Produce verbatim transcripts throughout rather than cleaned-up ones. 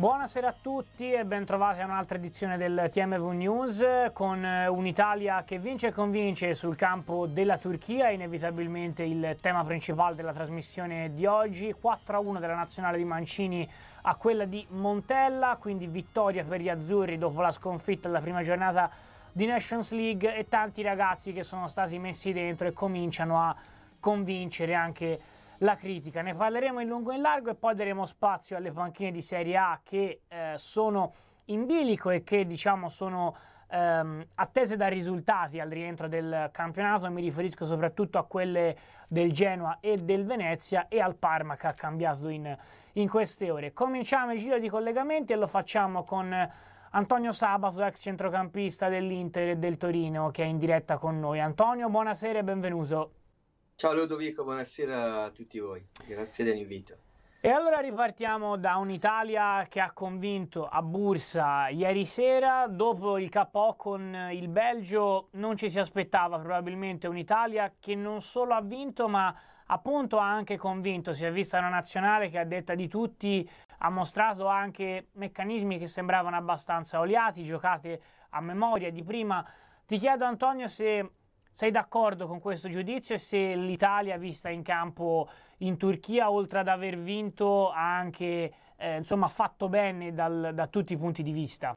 Buonasera a tutti e ben trovati a un'altra edizione del T M V News con un'Italia che vince e convince sul campo della Turchia, inevitabilmente il tema principale della trasmissione di oggi. quattro a uno della nazionale di Mancini a quella di Montella, quindi vittoria per gli azzurri dopo la sconfitta della prima giornata di Nations League e tanti ragazzi che sono stati messi dentro e cominciano a convincere anche la critica. Ne parleremo in lungo e in largo e poi daremo spazio alle panchine di Serie A che eh, sono in bilico e che diciamo sono ehm, attese da risultati al rientro del campionato. Mi riferisco soprattutto a quelle del Genoa e del Venezia e al Parma che ha cambiato in, in queste ore. Cominciamo il giro di collegamenti e lo facciamo con Antonio Sabato, ex centrocampista dell'Inter e del Torino, che è in diretta con noi. Antonio, buonasera e benvenuto. Ciao Ludovico, buonasera a tutti voi, grazie dell'invito. E allora ripartiamo da un'Italia che ha convinto a Bursa ieri sera. Dopo il K O con il Belgio non ci si aspettava probabilmente un'Italia che non solo ha vinto ma appunto ha anche convinto. Si è vista una nazionale che a detta di tutti ha mostrato anche meccanismi che sembravano abbastanza oliati, giocate a memoria di prima. Ti chiedo Antonio se sei d'accordo con questo giudizio e se l'Italia vista in campo in Turchia, oltre ad aver vinto, ha anche eh, insomma, fatto bene dal, da tutti i punti di vista?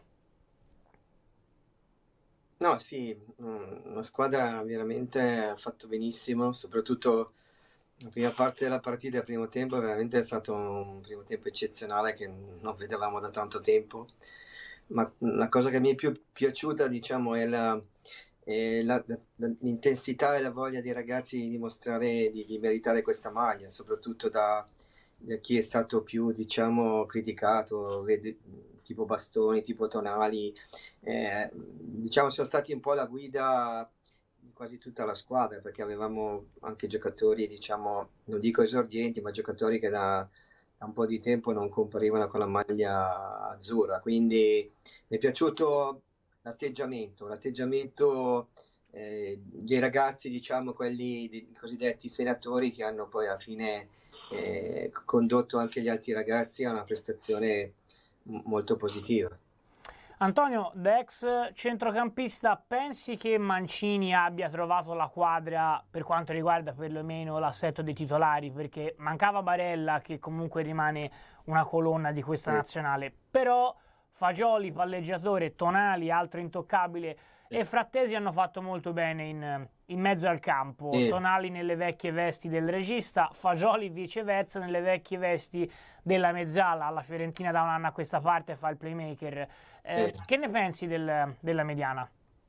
No, sì, una squadra veramente ha fatto benissimo, soprattutto la prima parte della partita, il primo tempo, veramente è stato un primo tempo eccezionale che non vedevamo da tanto tempo. Ma la cosa che mi è più piaciuta, diciamo, è la... E la, la, l'intensità e la voglia dei ragazzi di dimostrare di, di meritare questa maglia, soprattutto da, da chi è stato più, diciamo, criticato, vedi, tipo Bastoni, tipo Tonali, eh, diciamo sono stati un po' la guida di quasi tutta la squadra, perché avevamo anche giocatori, diciamo, non dico esordienti, ma giocatori che da, da un po' di tempo non comparivano con la maglia azzurra, quindi mi è piaciuto l'atteggiamento, l'atteggiamento eh, dei ragazzi, diciamo quelli dei cosiddetti senatori, che hanno poi alla fine eh, condotto anche gli altri ragazzi a una prestazione m- molto positiva. Antonio, da ex centrocampista, pensi che Mancini abbia trovato la quadra per quanto riguarda perlomeno l'assetto dei titolari? Perché mancava Barella, che comunque rimane una colonna di questa Sì. nazionale, però Fagioli, palleggiatore, Tonali, altro intoccabile, e Frattesi hanno fatto molto bene in, in mezzo al campo. Sì. Tonali nelle vecchie vesti del regista, Fagioli viceversa nelle vecchie vesti della mezzala. Alla Fiorentina da un anno a questa parte fa il playmaker. Eh, Sì. Che ne pensi del, della mediana?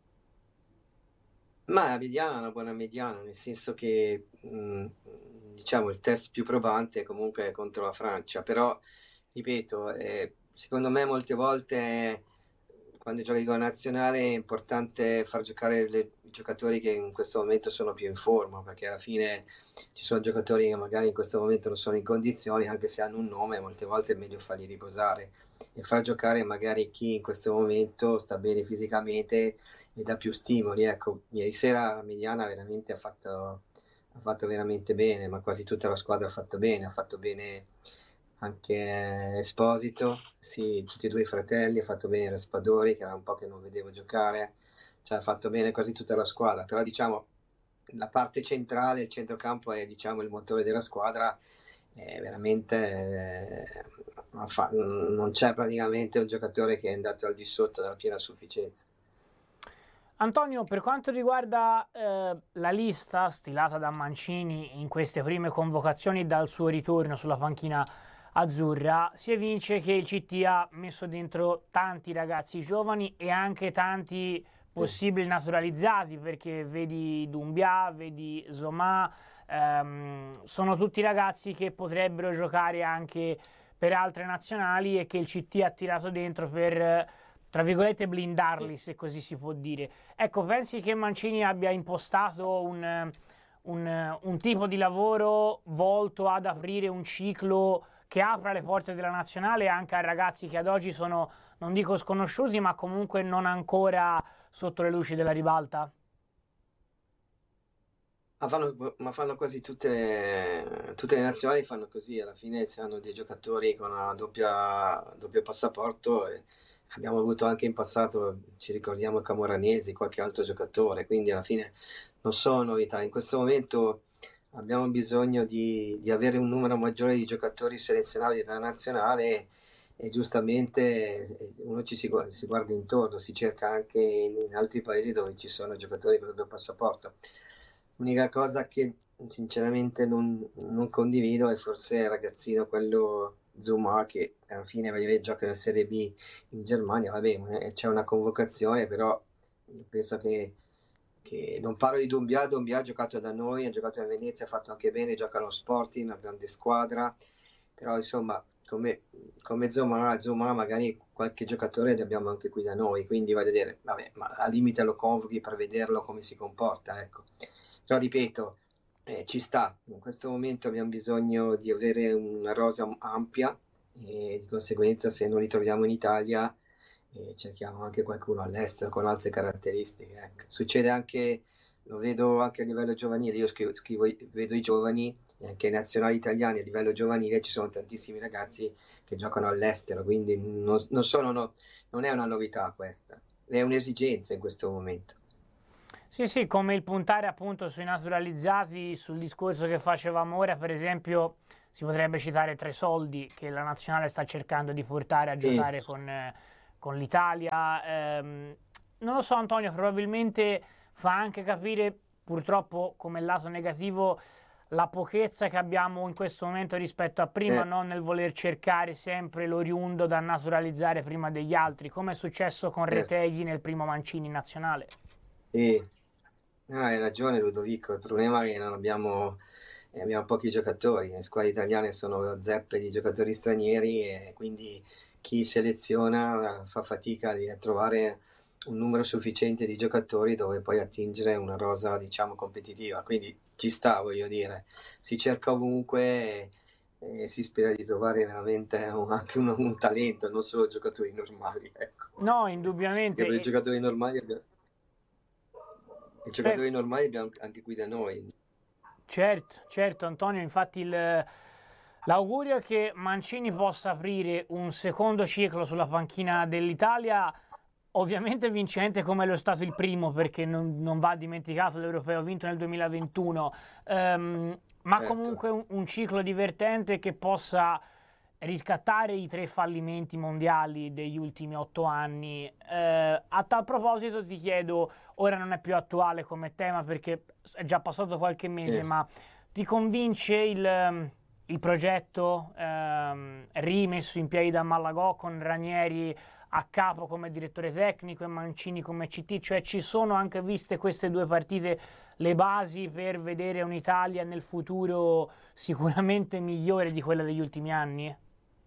Ma la mediana è una buona mediana, nel senso che mh, diciamo il test più probante è comunque contro la Francia, però ripeto, eh, secondo me molte volte quando giochi con la nazionale è importante far giocare le- i giocatori che in questo momento sono più in forma, perché alla fine ci sono giocatori che magari in questo momento non sono in condizioni, anche se hanno un nome, molte volte è meglio farli riposare e far giocare magari chi in questo momento sta bene fisicamente e dà più stimoli. Ecco, ieri sera Mediana veramente ha fatto, ha fatto veramente bene, ma quasi tutta la squadra ha fatto bene, ha fatto bene anche Esposito, sì, tutti e due i fratelli, ha fatto bene Raspadori, che era un po' che non vedevo giocare, cioè ha fatto bene quasi tutta la squadra, però diciamo la parte centrale, il centrocampo è diciamo il motore della squadra, è veramente eh, fa- non c'è praticamente un giocatore che è andato al di sotto della piena sufficienza. Antonio, per quanto riguarda eh, la lista stilata da Mancini in queste prime convocazioni dal suo ritorno sulla panchina azzurra, si evince che il C T ha messo dentro tanti ragazzi giovani e anche tanti possibili naturalizzati, perché vedi Doumbia, vedi Zoma, ehm, sono tutti ragazzi che potrebbero giocare anche per altre nazionali e che il C T ha tirato dentro per, tra virgolette, blindarli, se così si può dire. Ecco, pensi che Mancini abbia impostato un, un, un tipo di lavoro volto ad aprire un ciclo che apra le porte della nazionale anche a ragazzi che ad oggi sono, non dico sconosciuti, ma comunque non ancora sotto le luci della ribalta? Ma fanno, ma fanno quasi tutte le, tutte le nazionali fanno così, alla fine si hanno dei giocatori con una doppia, doppio passaporto e abbiamo avuto anche in passato, ci ricordiamo Camoranesi, qualche altro giocatore, quindi alla fine non sono novità. In questo momento abbiamo bisogno di, di avere un numero maggiore di giocatori selezionabili per la nazionale e giustamente eh, uno ci si, guarda, si guarda intorno, si cerca anche in, in altri paesi dove ci sono giocatori con doppio passaporto. L'unica cosa che sinceramente non, non condivido è forse il ragazzino, quello Zuma, che alla fine vedete, gioca in Serie B in Germania, vabbè, eh, c'è una convocazione, però penso che, che non parlo di Dumbia, Dumbia ha giocato da noi, ha giocato a Venezia, ha fatto anche bene, gioca allo Sporting, una grande squadra, però insomma come, come Zuma, Zuma magari qualche giocatore ne abbiamo anche qui da noi, quindi vai a vedere, vabbè, ma al limite lo convochi per vederlo come si comporta, ecco. Però ripeto, eh, ci sta, in questo momento abbiamo bisogno di avere una rosa ampia e di conseguenza se non li troviamo in Italia eh, cerchiamo anche qualcuno all'estero con altre caratteristiche. Ecco. Succede anche, lo vedo anche a livello giovanile, io scrivo, scrivo- vedo i giovani e anche i nazionali italiani a livello giovanile ci sono tantissimi ragazzi che giocano all'estero, quindi non, non sono, no- non è una novità questa, è un'esigenza in questo momento. Sì, sì, come il puntare appunto sui naturalizzati, sul discorso che facevamo ora, per esempio, si potrebbe citare Tresoldi, che la nazionale sta cercando di portare a Sì. giocare con, eh, con l'Italia. Ehm, non lo so, Antonio, probabilmente fa anche capire, purtroppo, come lato negativo, la pochezza che abbiamo in questo momento rispetto a prima, Eh, no? Nel voler cercare sempre l'oriundo da naturalizzare prima degli altri, come è successo con certo. Retegui nel primo Mancini nazionale. Sì. No, hai ragione Ludovico, il problema è che non abbiamo, eh, abbiamo pochi giocatori, le squadre italiane sono zeppe di giocatori stranieri e quindi chi seleziona fa fatica a trovare un numero sufficiente di giocatori dove poi attingere una rosa, diciamo, competitiva. Quindi ci sta, voglio dire, si cerca ovunque e, e si spera di trovare veramente un- anche un, un talento, non solo giocatori normali, ecco. No, Perché indubbiamente. per i e- giocatori normali abbiamo, i cer- giocatori normali abbiamo anche qui da noi. certo, certo, Antonio, infatti il- l'augurio è che Mancini possa aprire un secondo ciclo sulla panchina dell'Italia, ovviamente vincente come lo è stato il primo, perché non, non va dimenticato l'Europeo vinto nel duemilaventuno, ehm, ma Certo. comunque un, un ciclo divertente che possa riscattare i tre fallimenti mondiali degli ultimi otto anni. Eh, a tal proposito ti chiedo, ora non è più attuale come tema perché è già passato qualche mese, Sì. ma ti convince il, il progetto ehm, rimesso in piedi da Malagò con Ranieri a capo come direttore tecnico e Mancini come C T? Cioè ci sono anche viste queste due partite le basi per vedere un'Italia nel futuro sicuramente migliore di quella degli ultimi anni?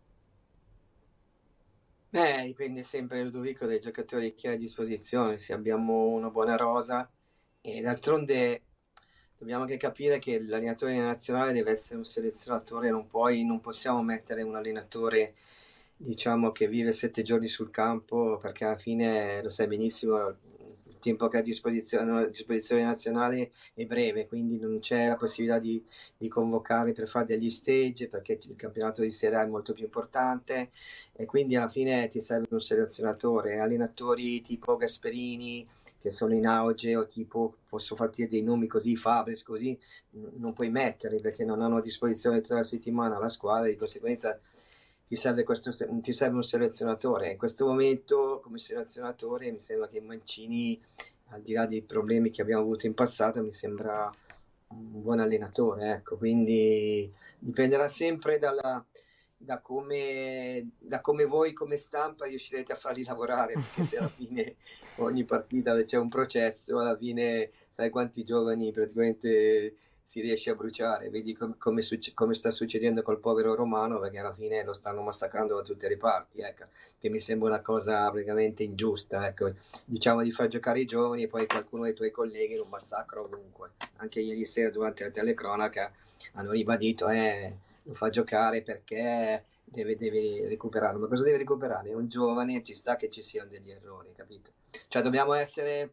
Beh, dipende sempre, Ludovico, dai giocatori che hai a disposizione. Se abbiamo una buona rosa, e d'altronde dobbiamo anche capire che l'allenatore nazionale deve essere un selezionatore, non puoi, non possiamo mettere un allenatore, diciamo, che vive sette giorni sul campo, perché alla fine lo sai benissimo, il tempo che ha a disposizione, a disposizione nazionale è breve, quindi non c'è la possibilità di, di convocare per fare degli stage, perché il campionato di Serie A è molto più importante e quindi alla fine ti serve un selezionatore, allenatori tipo Gasperini che sono in auge o tipo posso farti dei nomi così, Fabres così, non puoi metterli perché non hanno a disposizione tutta la settimana la squadra, di conseguenza ti serve, questo, ti serve un selezionatore. In questo momento come selezionatore mi sembra che Mancini, al di là dei problemi che abbiamo avuto in passato, mi sembra un buon allenatore, ecco, quindi dipenderà sempre dalla, da come, da come voi come stampa riuscirete a farli lavorare, perché se alla fine ogni partita c'è un processo, alla fine sai quanti giovani praticamente si riesce a bruciare, vedi com- come, succe- come sta succedendo col povero Romano, perché alla fine lo stanno massacrando da tutte le parti, ecco, che mi sembra una cosa praticamente ingiusta, ecco, diciamo di far giocare i giovani e poi qualcuno dei tuoi colleghi lo massacra ovunque, anche ieri sera durante la telecronaca hanno ribadito, eh, lo fa giocare perché deve, deve recuperare. Ma cosa deve recuperare? È un giovane, ci sta che ci siano degli errori, capito? Cioè dobbiamo essere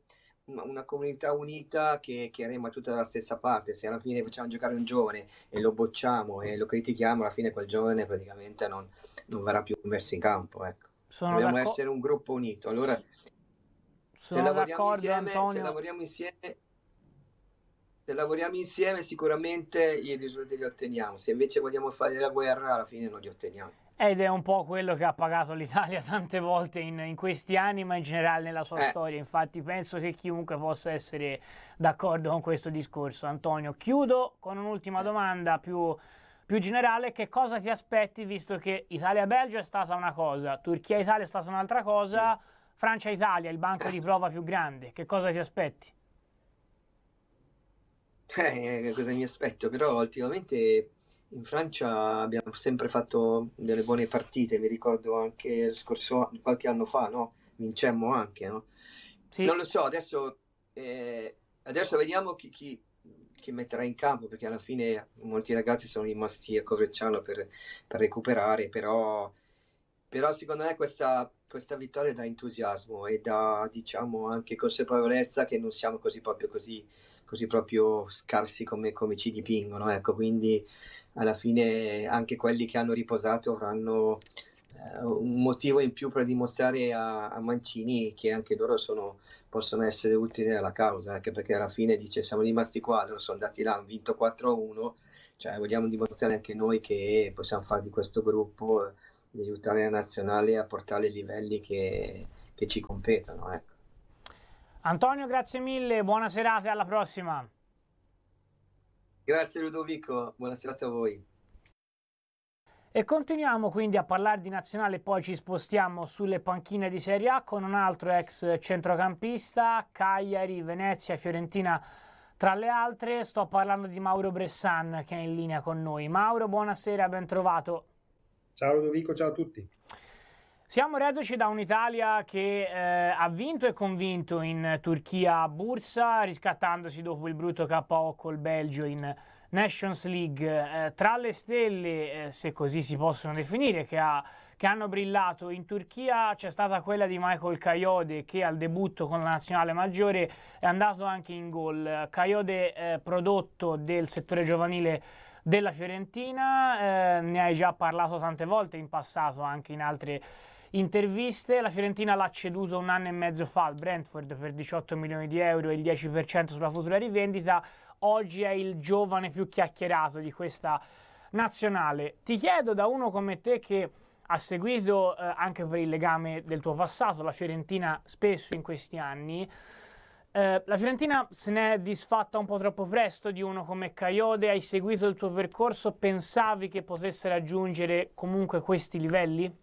una comunità unita che, che rema tutta dalla stessa parte. Se alla fine facciamo giocare un giovane e lo bocciamo e lo critichiamo, alla fine quel giovane praticamente non, non verrà più messo in campo, ecco. Sono Dobbiamo d'accordo. essere un gruppo unito. Allora, Sono se lavoriamo d'accordo, insieme, se Antonio. lavoriamo insieme, se lavoriamo insieme sicuramente i risultati li otteniamo. Se invece vogliamo fare la guerra, alla fine non li otteniamo. Ed è un po' quello che ha pagato l'Italia tante volte in, in questi anni, ma in generale nella sua Eh. storia. Infatti penso che chiunque possa essere d'accordo con questo discorso. Antonio, chiudo con un'ultima domanda più, più generale. Che cosa ti aspetti, visto che Italia-Belgio è stata una cosa, Turchia-Italia è stata un'altra cosa, Francia-Italia, il banco di prova più grande, che cosa ti aspetti? Eh, cosa mi aspetto? Però ultimamente in Francia abbiamo sempre fatto delle buone partite, mi ricordo anche il scorso qualche anno fa, no? Vincemmo anche, no? Sì. Non lo so, adesso, eh, adesso vediamo chi, chi, chi metterà in campo, perché alla fine molti ragazzi sono rimasti a Coverciano per, per recuperare, però, però secondo me questa, questa vittoria dà entusiasmo e dà, diciamo, anche consapevolezza che non siamo così proprio così così proprio scarsi come, come ci dipingono, ecco, quindi alla fine anche quelli che hanno riposato avranno eh, un motivo in più per dimostrare a, a Mancini che anche loro sono, possono essere utili alla causa, anche perché alla fine dice siamo rimasti qua, loro sono andati là, hanno vinto quattro a uno, cioè vogliamo dimostrare anche noi che possiamo fare di questo gruppo, di aiutare la nazionale a portare i livelli che, che ci competono, ecco. Antonio, grazie mille, buona serata e alla prossima. Grazie Ludovico, buona serata a voi. E continuiamo quindi a parlare di nazionale, poi ci spostiamo sulle panchine di Serie A con un altro ex centrocampista, Cagliari, Venezia, Fiorentina tra le altre. Sto parlando di Mauro Bressan che è in linea con noi. Mauro, buonasera, ben trovato. Ciao Ludovico, ciao a tutti. Siamo reduci da un'Italia che eh, ha vinto e convinto in Turchia a Bursa, riscattandosi dopo il brutto K O col Belgio in Nations League. Eh, tra le stelle, eh, se così si possono definire, che, ha, che hanno brillato in Turchia c'è stata quella di Michael Kayode, che al debutto con la nazionale maggiore è andato anche in gol. Kayode, eh, prodotto del settore giovanile della Fiorentina, eh, ne hai già parlato tante volte in passato, anche in altre interviste. La Fiorentina l'ha ceduto un anno e mezzo fa al Brentford per diciotto milioni di euro e il dieci per cento sulla futura rivendita. Oggi è il giovane più chiacchierato di questa nazionale. Ti chiedo, da uno come te che ha seguito, eh, anche per il legame del tuo passato, la Fiorentina spesso in questi anni, eh, la Fiorentina se ne è disfatta un po' troppo presto di uno come Kayode? Hai seguito il tuo percorso? Pensavi che potesse raggiungere comunque questi livelli?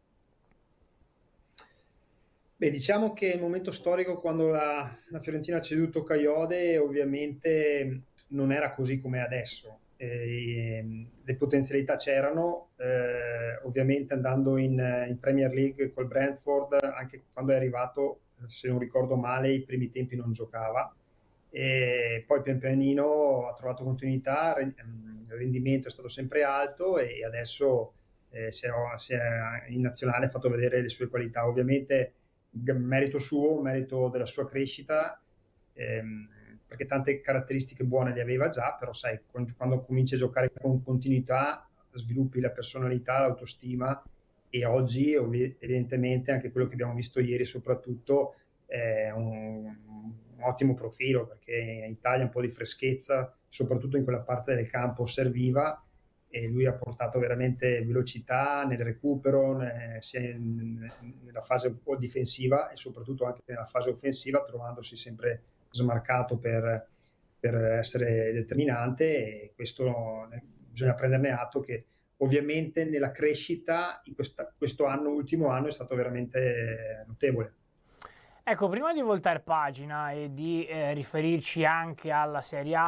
Beh, diciamo che il momento storico quando la, la Fiorentina ha ceduto Kayode ovviamente non era così come adesso. E, le potenzialità c'erano, eh, ovviamente andando in, in Premier League col Brentford, anche quando è arrivato, se non ricordo male, i primi tempi non giocava. E poi pian pianino ha trovato continuità, il rendimento è stato sempre alto e adesso eh, si è, si è in nazionale ha fatto vedere le sue qualità. Ovviamente merito suo, merito della sua crescita, ehm, perché tante caratteristiche buone le aveva già, però sai, quando cominci a giocare con continuità sviluppi la personalità, l'autostima e oggi evidentemente anche quello che abbiamo visto ieri soprattutto è un, un ottimo profilo, perché in Italia un po' di freschezza, soprattutto in quella parte del campo serviva, e lui ha portato veramente velocità nel recupero, sia nella fase difensiva e soprattutto anche nella fase offensiva, trovandosi sempre smarcato per, per essere determinante, e questo bisogna prenderne atto, che ovviamente nella crescita in questa, questo anno, ultimo anno, è stato veramente notevole. Ecco, prima di voltare pagina e di eh, riferirci anche alla Serie A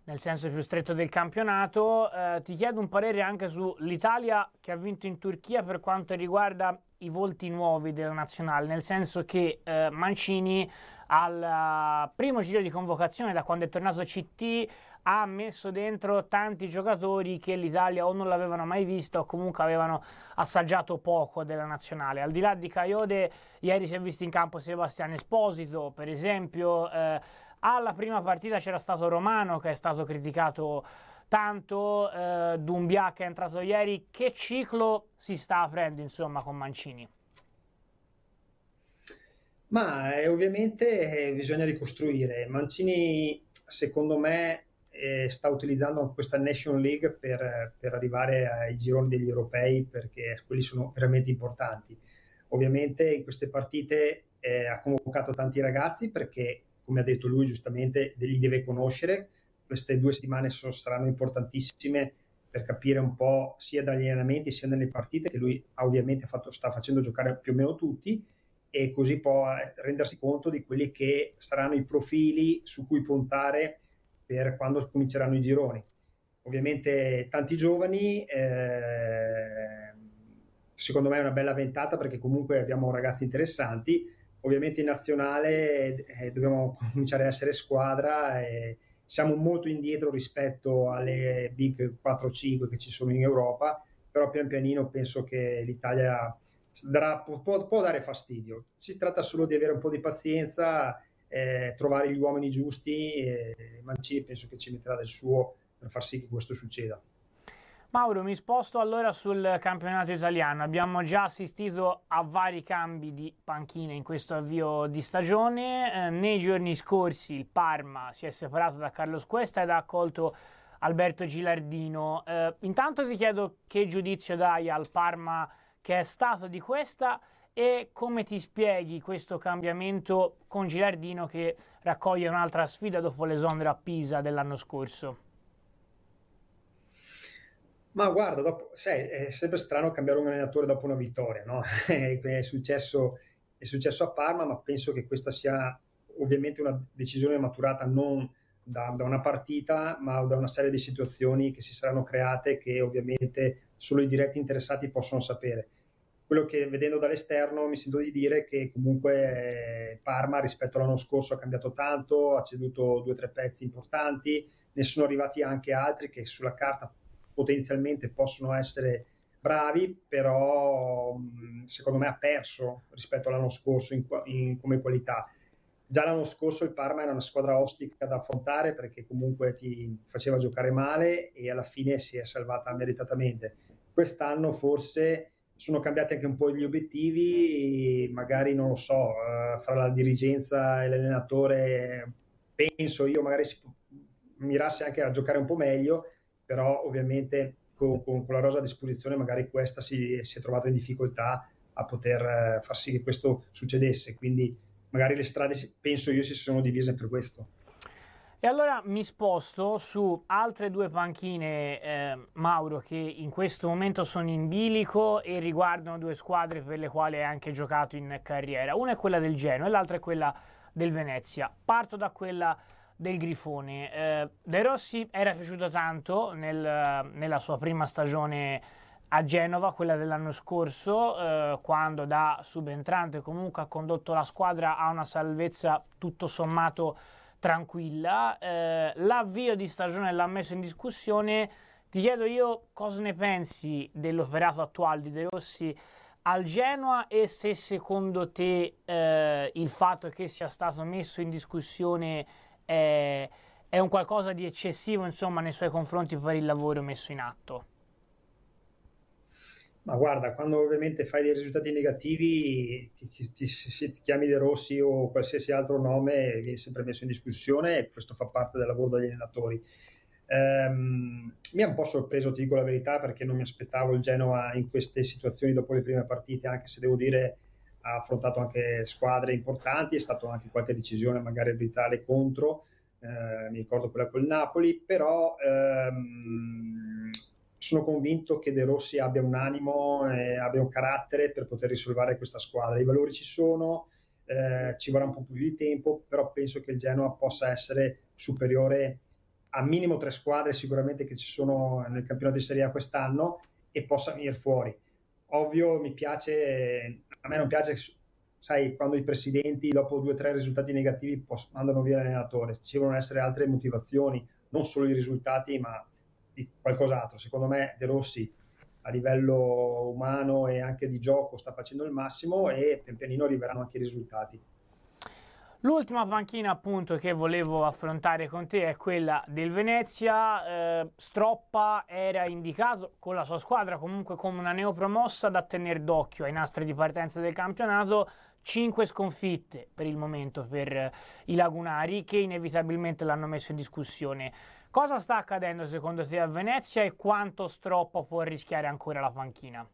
nel senso più stretto del campionato. Eh, ti chiedo un parere anche sull'Italia che ha vinto in Turchia per quanto riguarda i volti nuovi della nazionale, nel senso che eh, Mancini al primo giro di convocazione da quando è tornato C T ha messo dentro tanti giocatori che l'Italia o non l'avevano mai vista o comunque avevano assaggiato poco della nazionale. Al di là di Kayode, ieri si è visto in campo Sebastiano Esposito, per esempio. Eh, alla prima partita c'era stato Romano che è stato criticato tanto, eh, Doumbia che è entrato ieri. Che ciclo si sta aprendo insomma con Mancini? Ma eh, ovviamente eh, bisogna ricostruire. Mancini secondo me eh, sta utilizzando questa Nation League per, per arrivare ai gironi degli europei, perché quelli sono veramente importanti. Ovviamente in queste partite eh, ha convocato tanti ragazzi perché, come ha detto lui giustamente, li deve conoscere. Queste due settimane sono, saranno importantissime per capire un po' sia dagli allenamenti sia nelle partite che lui ovviamente ha fatto, sta facendo giocare più o meno tutti, e così può rendersi conto di quelli che saranno i profili su cui puntare per quando cominceranno i gironi. Ovviamente tanti giovani, eh, secondo me è una bella ventata perché comunque abbiamo ragazzi interessanti. Ovviamente in nazionale eh, dobbiamo cominciare a essere squadra e siamo molto indietro rispetto alle big quattro cinque che ci sono in Europa, però pian pianino penso che l'Italia darà, può, può dare fastidio. Si tratta solo di avere un po' di pazienza, eh, trovare gli uomini giusti, e Mancini penso che ci metterà del suo per far sì che questo succeda. Mauro, mi sposto allora sul campionato italiano. Abbiamo già assistito a vari cambi di panchine in questo avvio di stagione. Eh, nei giorni scorsi il Parma si è separato da Carlos Cuesta ed ha accolto Alberto Gilardino. Eh, intanto ti chiedo che giudizio dai al Parma che è stato di Cuesta e come ti spieghi questo cambiamento con Gilardino che raccoglie un'altra sfida dopo l'esonero a Pisa dell'anno scorso. Ma guarda, dopo, sai, è sempre strano cambiare un allenatore dopo una vittoria, no? È successo, è successo a Parma, ma penso che questa sia ovviamente una decisione maturata non da, da una partita, ma da una serie di situazioni che si saranno create, che ovviamente solo i diretti interessati possono sapere. Quello che vedendo dall'esterno mi sento di dire che comunque eh, Parma rispetto all'anno scorso ha cambiato tanto, ha ceduto due o tre pezzi importanti, ne sono arrivati anche altri che sulla carta potenzialmente possono essere bravi, però secondo me ha perso rispetto all'anno scorso in, in, come qualità. Già l'anno scorso il Parma era una squadra ostica da affrontare perché comunque ti faceva giocare male e alla fine si è salvata meritatamente. Quest'anno forse sono cambiati anche un po' gli obiettivi, magari non lo so, uh, fra la dirigenza e l'allenatore penso io magari si mirasse anche a giocare un po' meglio, però ovviamente con, con, con la rosa a disposizione magari questa si, si è trovata in difficoltà a poter eh, far sì che questo succedesse, quindi magari le strade penso io si sono divise per questo. E allora mi sposto su altre due panchine, eh, Mauro, che in questo momento sono in bilico e riguardano due squadre per le quali hai anche giocato in carriera. Una è quella del Genoa e l'altra è quella del Venezia. Parto da quella del Grifone. Eh, De Rossi era piaciuto tanto nel, nella sua prima stagione a Genova, quella dell'anno scorso, eh, quando da subentrante comunque ha condotto la squadra a una salvezza tutto sommato tranquilla. Eh, l'avvio di stagione l'ha messo in discussione. Ti chiedo io cosa ne pensi dell'operato attuale di De Rossi al Genoa e se secondo te eh, il fatto che sia stato messo in discussione È, è un qualcosa di eccessivo insomma nei suoi confronti per il lavoro messo in atto. Ma guarda, quando ovviamente fai dei risultati negativi ti, ti, ti, ti chiami De Rossi o qualsiasi altro nome viene sempre messo in discussione e questo fa parte del lavoro degli allenatori. Um, mi ha un po' sorpreso, ti dico la verità, perché non mi aspettavo il Genoa in queste situazioni dopo le prime partite, anche se devo dire ha affrontato anche squadre importanti, è stato anche qualche decisione magari arbitrale contro, eh, mi ricordo quella col Napoli, però ehm, sono convinto che De Rossi abbia un animo e abbia un carattere per poter risolvere questa squadra. I valori ci sono, eh, ci vorrà un po' più di tempo, però penso che il Genoa possa essere superiore a minimo tre squadre sicuramente che ci sono nel campionato di Serie A quest'anno e possa venire fuori. Ovvio, mi piace, a me non piace, sai, quando i presidenti dopo due o tre risultati negativi poss- mandano via l'allenatore. Ci devono essere altre motivazioni, non solo i risultati, ma di qualcos'altro. Secondo me De Rossi a livello umano e anche di gioco sta facendo il massimo e pian pianino arriveranno anche i risultati. L'ultima panchina appunto che volevo affrontare con te è quella del Venezia. eh, Stroppa era indicato con la sua squadra comunque come una neopromossa da tenere d'occhio ai nastri di partenza del campionato. Cinque sconfitte per il momento per eh, i lagunari, che inevitabilmente l'hanno messo in discussione. Cosa sta accadendo secondo te a Venezia e quanto Stroppa può rischiare ancora la panchina?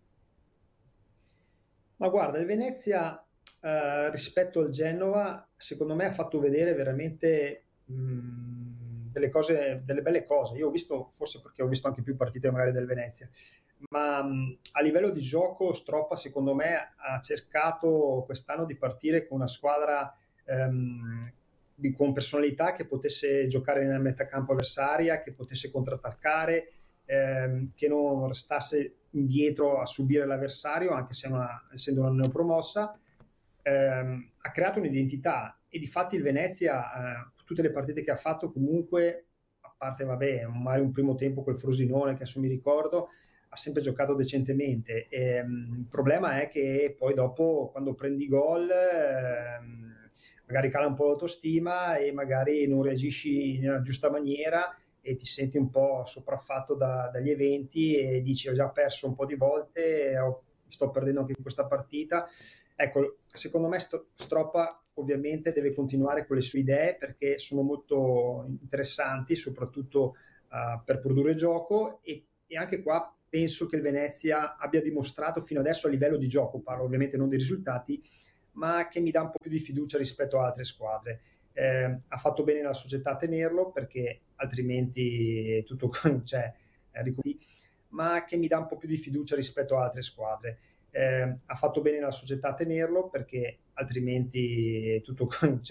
Ma guarda, il Venezia eh, rispetto al Genova, secondo me ha fatto vedere veramente mh, delle cose, delle belle cose. Io ho visto, forse perché ho visto anche più partite magari del Venezia, ma mh, a livello di gioco Stroppa secondo me ha cercato quest'anno di partire con una squadra ehm, di, con personalità che potesse giocare nella metacampo avversaria, che potesse contrattaccare, ehm, che non restasse indietro a subire l'avversario, anche se una, essendo una neopromossa. Ehm, ha creato un'identità e difatti il Venezia, eh, tutte le partite che ha fatto comunque, a parte vabbè, magari un primo tempo col Frosinone che adesso mi ricordo, ha sempre giocato decentemente. E, um, il problema è che poi dopo quando prendi gol ehm, magari cala un po' l'autostima e magari non reagisci nella giusta maniera e ti senti un po' sopraffatto da, dagli eventi e dici ho già perso un po' di volte, ho, sto perdendo anche questa partita. Ecco, secondo me Stroppa ovviamente deve continuare con le sue idee perché sono molto interessanti, soprattutto uh, per produrre gioco e, e anche qua penso che il Venezia abbia dimostrato fino adesso a livello di gioco, parlo ovviamente non dei risultati, ma che mi dà un po' più di fiducia rispetto a altre squadre. Eh, ha fatto bene la società a tenerlo perché altrimenti tutto cioè, eh, ma che mi dà un po' più di fiducia rispetto a altre squadre. Eh, ha fatto bene la società a tenerlo perché altrimenti tutto cioè,